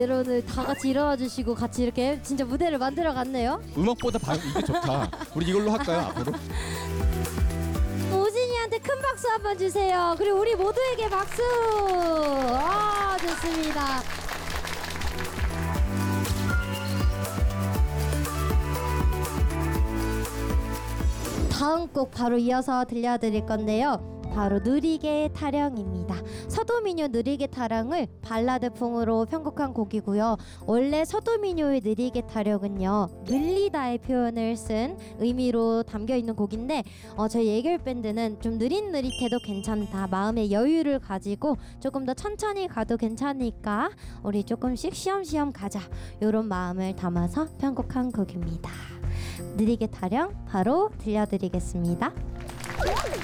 여러분들 다 같이 일어나 주시고 같이 이렇게 진짜 무대를 만들어 갔네요. 음악보다 이게 좋다. 우리 이걸로 할까요 앞으로? 오진이한테 큰 박수 한번 주세요. 그리고 우리 모두에게 박수. 아, 좋습니다. 다음 곡 바로 이어서 들려드릴 건데요. 바로 느리게 타령입니다. 서도민요 느리게 타령을 발라드풍으로 편곡한 곡이고요. 원래 서도민요의 느리게 타령은요, 늘리다의 표현을 쓴 의미로 담겨있는 곡인데 저희 예결 밴드는 좀 느릿느릿해도 괜찮다, 마음의 여유를 가지고 조금 더 천천히 가도 괜찮으니까 우리 조금씩 쉬엄쉬엄 가자, 이런 마음을 담아서 편곡한 곡입니다. 느리게 타령 바로 들려드리겠습니다.